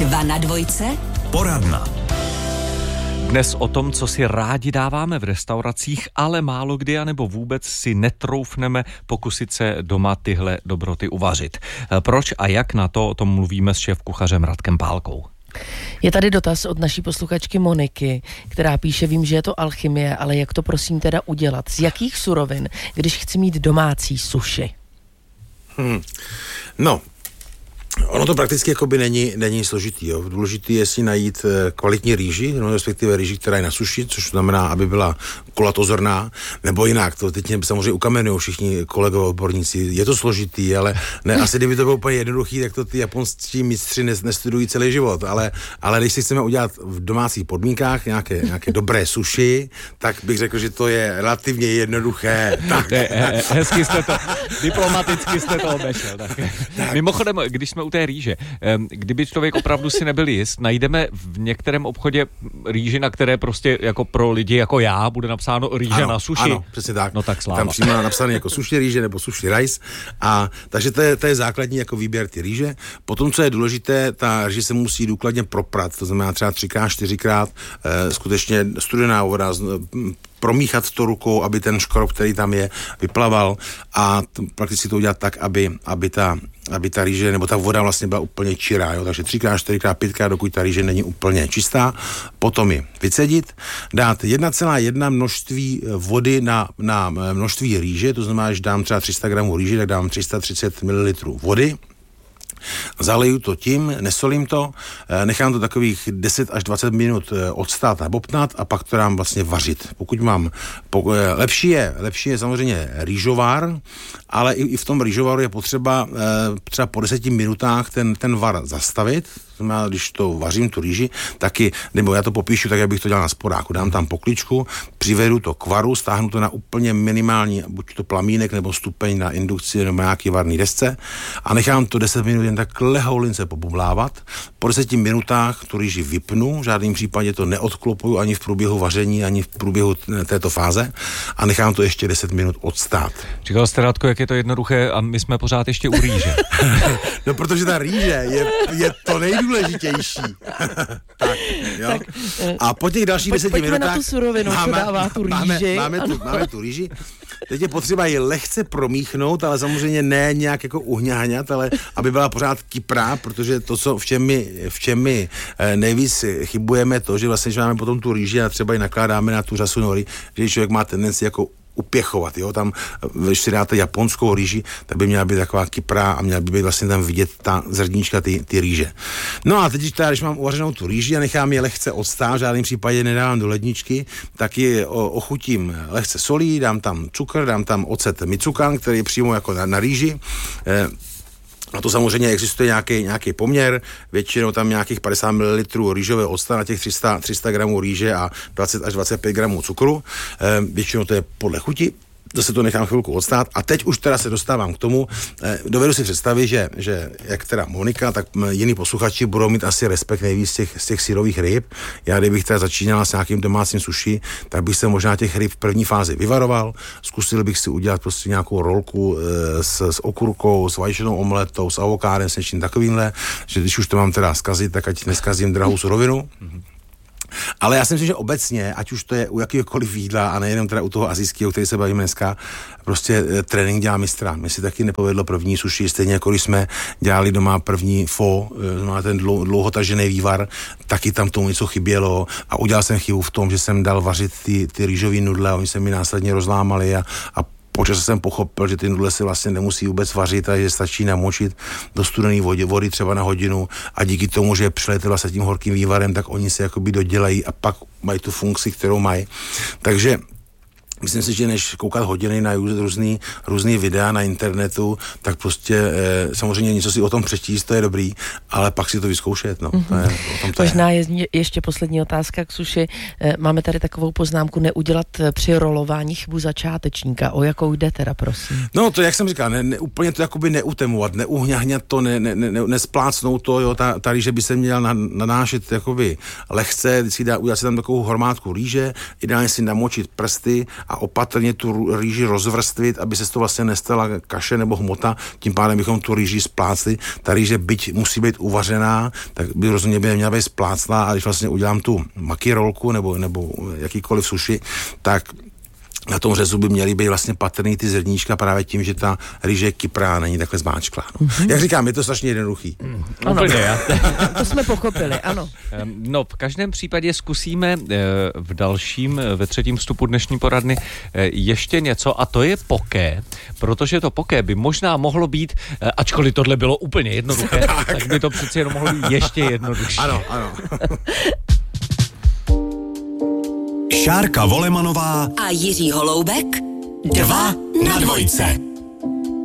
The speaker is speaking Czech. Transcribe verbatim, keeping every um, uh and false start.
Dva na dvojce. Poradna. Dnes o tom, co si rádi dáváme v restauracích, ale málo kdy anebo vůbec si netroufneme pokusit se doma tyhle dobroty uvařit. Proč a jak, na to o tom mluvíme s šéfkuchařem Radkem Pálkou. Je tady dotaz od naší posluchačky Moniky, která píše, vím, že je to alchymie, ale jak to prosím teda udělat? Z jakých surovin, když chci mít domácí suši? Hmm. No, ono to prakticky jakoby není, není složitý. Jo. Důležitý je si najít kvalitní rýži, no, respektive rýži, která je na suši, což znamená, aby byla kulatozorná, nebo jinak. To teď mě samozřejmě ukamenují všichni kolegové odborníci. Je to složitý, ale ne, asi kdyby to bylo úplně jednoduchý, tak to ty japonští mistři nestudují celý život. Ale, ale když si chceme udělat v domácích podmínkách nějaké, nějaké dobré suši, tak bych řekl, že to je relativně jednoduché. Tak. Ne, hezky jste to, diplomaticky jste to obešel. Tak. Tak. Mimochodem, když jsme u té rýže, kdyby člověk opravdu si nebyl jist, najdeme v některém obchodě rýži, na které prostě jako pro lidi jako já bude napsáno rýže ano, na suši. Ano, přesně tak. No tak sláva. Tam přímo napsané jako suši rýže nebo suši rice. A takže to je, to je základní jako výběr ty rýže. Potom, co je důležité, ta rýže se musí důkladně proprat, to znamená třeba třikrát, čtyřikrát, eh, skutečně studená voda, promíchat to rukou, aby ten škrob, který tam je, vyplaval a t- prakticky to udělat tak, aby, aby, ta, aby ta rýže, nebo ta voda vlastně byla úplně čirá, jo? Takže třikrát, čtyřikrát, pětkrát, dokud ta rýže není úplně čistá, potom ji vycedit, dát jedna celá jedna množství vody na, na množství rýže, to znamená, že dám třeba tři sta gramů rýže, tak dám tři sta třicet mililitrů vody, zaleju to tím, nesolím to, nechám to takových deset až dvacet minut odstát a bobtnat a pak to dám vlastně vařit. Pokud mám, po, lepší je, lepší je samozřejmě rýžovár, ale i, i v tom rýžovaru je potřeba třeba po deseti minutách ten, ten var zastavit. Znamená, když to vařím, tu rýži, taky, nebo já to popíšu tak, abych to dělal na sporáku. Dám tam pokličku, přivedu to k varu, stáhnu to na úplně minimální, buď to plamínek, nebo stupeň na indukci, nebo nějaký varný desce a nechám to deset minut jen tak lehoulince pobublávat. Po deseti minutách tu rýži vypnu, v žádném případě to neodklopuju ani v průběhu vaření, ani v průběhu této fáze a nechám to ještě deset minut odstát. Říkal jste, Radko, jak je to jednoduché a my jsme pořád ještě u rýže. No, protože ta rýže je, je to nejdůležitější. Tak, jo. Tak, a po těch dalších deseti minutách na tu surovinu, máme, co dává tu rýži. Máme, máme, tu, máme tu rýži. Teď je potřeba ji lehce promíchnout, ale samozřejmě ne nějak jako uhňáňat, ale aby byla pořád kyprá, protože to, co v čem my, v čem my nejvíc chybujeme, to, že vlastně, že máme potom tu rýži a třeba ji nakládáme na tu řasu nori, že člověk má tendenci jako upěchovat, jo, tam, když si dáte japonskou rýži, tak by měla být taková kyprá a měla by být vlastně tam vidět ta zrníčka, ty, ty rýže. No a teď, když mám uvařenou tu rýži a nechám je lehce odstát, v žádném případě nedávám do ledničky, tak ji ochutím lehce solí, dám tam cukr, dám tam ocet micukan, který je přímo jako na, na rýži. Eh, A to samozřejmě existuje nějaký, nějaký poměr, většinou tam nějakých padesát mililitrů rýžového octa na těch tři sta, tři sta gramů rýže a dvacet až dvacet pět gramů cukru. E, většinou to je podle chuti. Zase to nechám chvilku odstát a teď už teda se dostávám k tomu, eh, dovedu si představit, že, že jak teda Monika, tak jiní posluchači budou mít asi respekt nejvíc z těch, z těch syrových ryb. Já kdybych teda začínala s nějakým domácím suši, tak bych se možná těch ryb v první fázi vyvaroval, zkusil bych si udělat prostě nějakou rolku eh, s, s okurkou, s vaječnou omletou, s avokádem, s něčím takovýmhle, že když už to mám teda zkazit, tak ať neskazím drahou surovinu. Mm-hmm. Ale já si myslím, že obecně, ať už to je u jakýkoliv jídla a nejenom teda u toho asijského, který se bavíme dneska, prostě trénink dělá mistra. Mně si taky nepovedlo první suši, stejně jako když jsme dělali doma první fo, má ten dlouhotažený vývar, taky tam tomu něco chybělo a udělal jsem chybu v tom, že jsem dal vařit ty, ty rýžový nudle a oni se mi následně rozlámali a, a počas jsem pochopil, že ty nudle se vlastně nemusí vůbec vařit a že stačí namočit do studené vody, vody třeba na hodinu a díky tomu, že přelejete vlastně tím horkým vývarem, tak oni se jakoby dodělají a pak mají tu funkci, kterou mají. Takže myslím si, že než koukat hodiny na různý, různý videa na internetu, tak prostě e, samozřejmě něco si o tom přečíst, to je dobrý, ale pak si to vyzkoušet, no. Mm-hmm. To je, o tom to Možná je. je ještě poslední otázka k suši. E, máme tady takovou poznámku neudělat při rolování chybu začátečníka. O jakou jde teda, prosím? No to, jak jsem říkal, ne, ne, úplně to jakoby neutemovat, neuhňahňat to, ne, ne, ne, nesplácnout to, jo, ta, ta rýže by se měla nanášet jakoby lehce, vždycky dá, udělat si tam takovou hormátku rýže, ideálně si namočit prsty a opatrně tu rýži rozvrstvit, aby se to vlastně nestala kaše nebo hmota, tím pádem bychom tu rýži splácli. Ta rýže, byť musí být uvařená, tak by rozhodně by neměla být spláclá, a když vlastně udělám tu makirolku nebo, nebo jakýkoliv suši, tak na tom řezu by měly být vlastně patrný ty zrníčka právě tím, že ta rýže je kyprá, není takhle zmáčklá. No. Mm-hmm. Jak říkám, je to strašně jednoduchý. Mm, úplně, já. To jsme pochopili, ano. No, v každém případě zkusíme v dalším, ve třetím vstupu dnešní poradny ještě něco, a to je poké, protože to poké by možná mohlo být, ačkoliv tohle bylo úplně jednoduché, tak, tak by to přeci jenom mohlo být ještě jednodušší. Ano, ano. Šárka Volemanová a Jiří Holoubek dva na dvojce.